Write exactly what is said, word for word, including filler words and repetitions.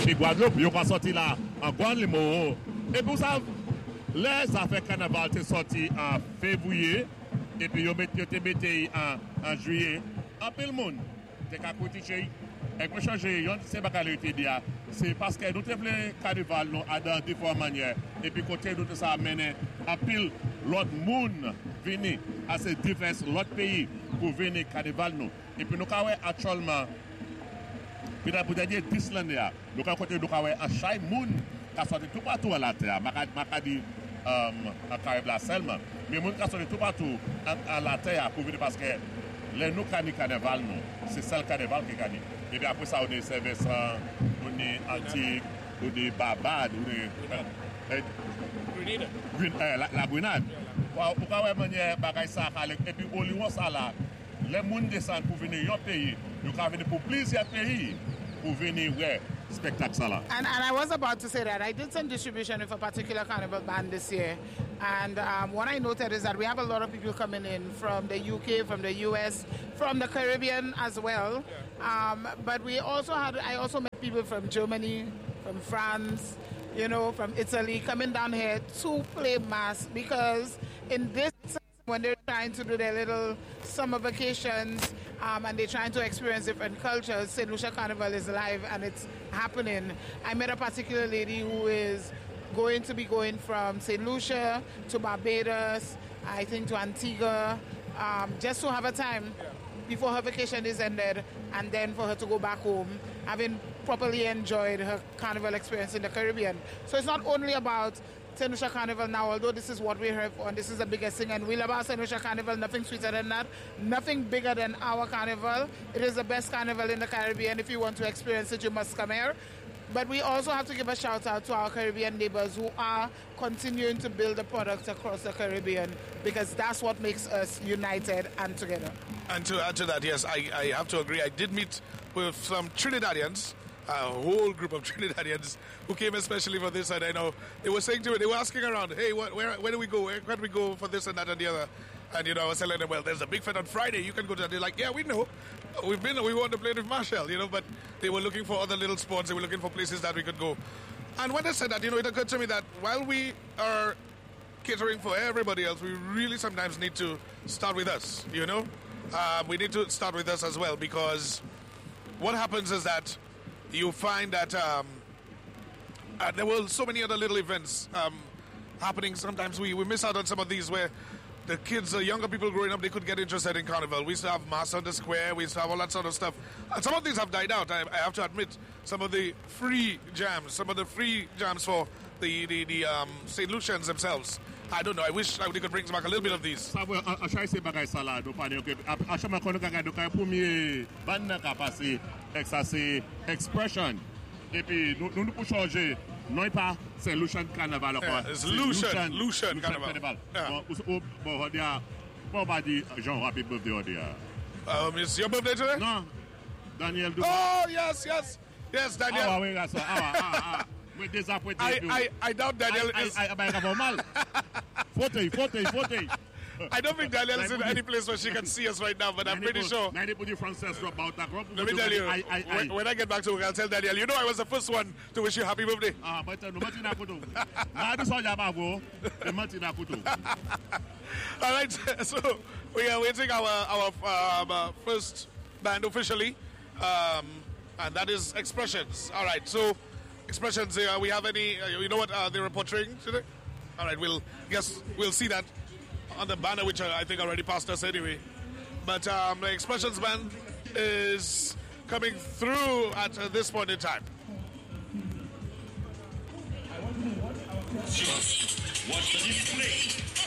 puis Guadeloupe, ils ont sorti là en Guadeloupe. Et pour ça, les affaires carnaval sont sorties en février, et puis ils ont mis en, en juillet. En peu le monde, c'est qu'à côté chez et pour changer, c'est pas qu'elle était dit, c'est parce que nous avons le carnaval dans différentes manières. Et puis côté nous ça amène à pile l'autre monde venir à ces différents l'autre pays pour venir carnaval nous. Et puis nous avons actuellement, puis pour dire dix l'année, nous avons côté nous avons un chaque monde qui a sorti tout partout à la terre. Je ne dis pas carnaval seulement, mais monde qui a sorti tout partout à la terre pour venir parce que les nous gagnons carnaval nous, c'est ça le carnaval qui gagne. Et puis après ça, on est Saint-Vincent, on est Antique, on est Barbade, on est Grenada. Euh, la, la Grenade. Pourquoi on manière bagaille ça et puis au lieu ça là, les gens descendent pour venir au pays, ils peuvent venir pour plusieurs pays pour venir ouais spectacle ça là. And and I was about to say that I did some distribution with a particular carnival band this year, and um, what I noted is that we have a lot of people coming in from the U K, from the U S, from the Caribbean as well. Um, but we also had I also met people from Germany, from France, you know, from Italy coming down here to play mass because in this when they're trying to do their little summer vacations um, and they're trying to experience different cultures, Saint Lucia Carnival is live and it's happening. I met a particular lady who is going to be going from Saint Lucia to Barbados, I think to Antigua, um, just to have a time before her vacation is ended and then for her to go back home, having properly enjoyed her carnival experience in the Caribbean. So it's not only about Saint Lucia Carnival now, although this is what we're here for, and this is the biggest thing, and we love our Saint Lucia Carnival, nothing sweeter than that, nothing bigger than our carnival. It is the best carnival in the Caribbean. If you want to experience it, you must come here. But we also have to give a shout out to our Caribbean neighbors who are continuing to build the products across the Caribbean because that's what makes us united and together. And to add to that, yes, I, I have to agree. I did meet with some Trinidadians, a whole group of Trinidadians who came especially for this, and I know they were saying to me, they were asking around, hey, what, where, where do we go? Where can we go for this and that and the other? And, you know, I was telling them, well, there's a big fete on Friday. You can go to that. They're like, yeah, we know. We've been, we want to play with Marshall, you know, but they were looking for other little spots. They were looking for places that we could go. And when they said that, you know, it occurred to me that while we are catering for everybody else, we really sometimes need to start with us, you know? Um, we need to start with us as well because what happens is that you find that um, uh, there were so many other little events um, happening. Sometimes we, we miss out on some of these where the kids, the younger people growing up, they could get interested in Carnival. We used to have Mass on the Square. We used to have all that sort of stuff. And some of these have died out. I, I have to admit, some of the free jams, some of the free jams for the, the, the um, Saint Lucians themselves. I don't know. I wish I, they could bring back a little bit of these. Expression. Et puis, nous nous pouvons changer. Non pas c'est Lucian Carnaval encore. Yeah, it's Lucian, Lucian, Lucian Carnaval. Carnaval. Yeah. Bon, bon, on dit, bon, on va dire, Jean, happy birthday, on dit. Um, it's your birthday today? Non, Daniel. Oh, yes, yes. Yes, Daniel. Ah, oui, ah, ah, ah. I, I, I doubt Daniel I, is... I, I, I, fauteuil, fauteuil, fauteuil. I don't think Daniel is in any place where she can see us right now, but I'm pretty sure. Let me tell you, I, I, when, when I get back to work, I'll tell Daniel, you know I was the first one to wish you happy birthday. Ah, but no, all right, so we are waiting our, our um, uh, first band officially, um, and that is Expressions. All right, so Expressions, uh, we have any, uh, you know what uh, they were portraying today? All right, we'll guess we'll see that on the banner, which I think already passed us anyway. But um, the Expressions band is coming through at uh, this point in time. Just watch the display.